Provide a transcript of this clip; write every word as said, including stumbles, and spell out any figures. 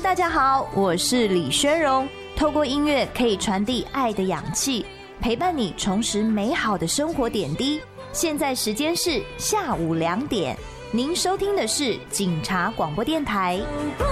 大家好，我是李宣荣。透过音乐可以传递爱的氧气，陪伴你重拾美好的生活点滴。现在时间是下午两点，您收听的是警察广播电台。